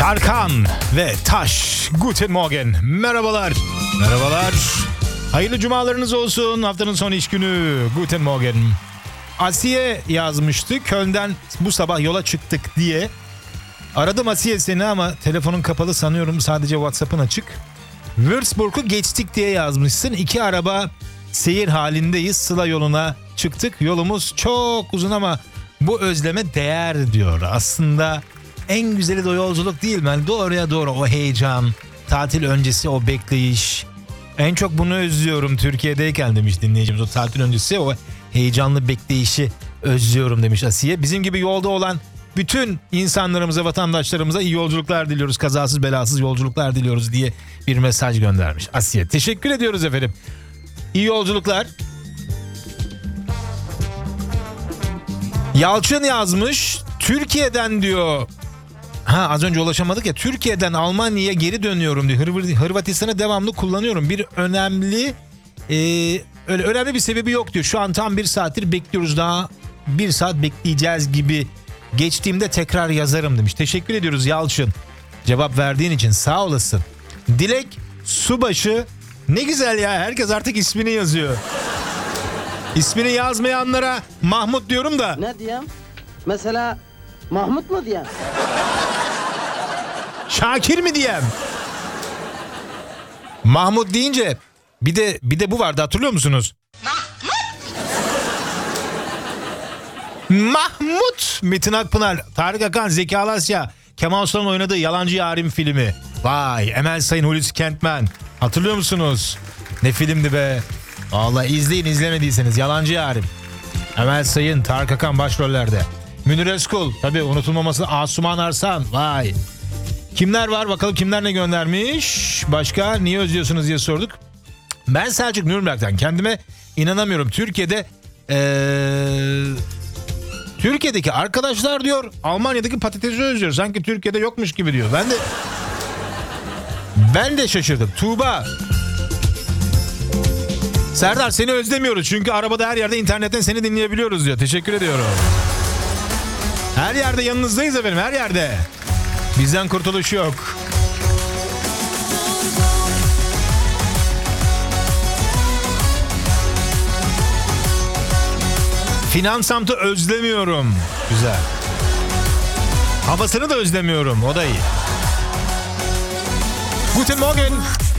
Tarkan ve Taş. Guten Morgen. Merhabalar. Merhabalar. Hayırlı cumalarınız olsun. Haftanın son iş günü. Guten Morgen. Asiye yazmıştı. Köln'den bu sabah yola çıktık diye. Aradım Asiye seni ama telefonun kapalı sanıyorum. Sadece WhatsApp'ın açık. Würzburg'u geçtik diye yazmışsın. 2 araba seyir halindeyiz. Sıla yoluna çıktık. Yolumuz çok uzun ama bu özleme değer diyor. Aslında en güzeli de o yolculuk değil mi? Yani doğruya doğru o heyecan, tatil öncesi o bekleyiş. En çok bunu özlüyorum Türkiye'deyken demiş dinleyicimiz. O tatil öncesi o heyecanlı bekleyişi özlüyorum demiş Asiye. Bizim gibi yolda olan bütün insanlarımıza, vatandaşlarımıza iyi yolculuklar diliyoruz. Kazasız belasız yolculuklar diliyoruz diye bir mesaj göndermiş Asiye. Teşekkür ediyoruz efendim. İyi yolculuklar. Yalçın yazmış. Türkiye'den diyor. Az önce ulaşamadık ya. Türkiye'den Almanya'ya geri dönüyorum diyor. Hırvatistan'ı devamlı kullanıyorum. Bir önemli öyle önemli bir sebebi yok diyor. Şu an tam 1 saattir bekliyoruz, daha 1 saat bekleyeceğiz gibi. Geçtiğimde tekrar yazarım demiş. Teşekkür ediyoruz Yalçın. Cevap verdiğin için sağ olasın. Dilek Subaşı. Ne güzel ya, herkes artık ismini yazıyor. İsmini yazmayanlara Mahmut diyorum da. Ne diyeyim? Mesela Mahmut mu diyeyim? Şakir mi diyeyim? Mahmut deyince bir de bu vardı, hatırlıyor musunuz? Mahmut. Metin Akpınar, Tarık Akan, Zeki Alasya, Kemal Sunal'ın oynadığı Yalancı Yarim filmi. Vay, Emel Sayın, Hulusi Kentmen. Hatırlıyor musunuz? Ne filmdi be? Vallahi izleyin izlemediyseniz. Yalancı Yarim. Emel Sayın, Tarık Akan başrollerde. Münir Özkul, tabii unutulmaması Asuman Arsan. Vay. Kimler var bakalım, kimler ne göndermiş? Başka niye özlüyorsunuz diye sorduk. Ben Selçuk Nürnberg'den, kendime inanamıyorum. Türkiye'deki arkadaşlar diyor Almanya'daki patatesi özlüyor. Sanki Türkiye'de yokmuş gibi diyor. Ben de şaşırdım. Tuğba. Serdar, seni özlemiyoruz çünkü arabada her yerde internetten seni dinleyebiliyoruz diyor. Teşekkür ediyorum. Her yerde yanınızdayız efendim, her yerde. Bizden kurtuluş yok. Finansamt'ı özlemiyorum. Güzel. Havasını da özlemiyorum. O da iyi. Guten Morgen.